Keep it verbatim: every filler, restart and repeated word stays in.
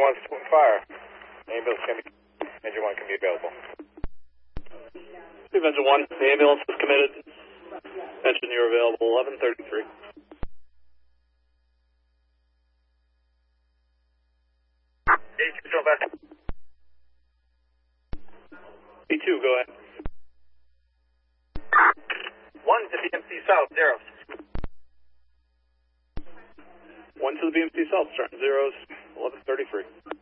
one still on fire. Ambulance can be, engine one can be available. Steve, engine one, the ambulance is committed. Engine, you're available, eleven thirty-three. A two, control back. A two, go ahead. One to B M C South, zeros. One to the B M C South, starting zeros, eleven thirty-three.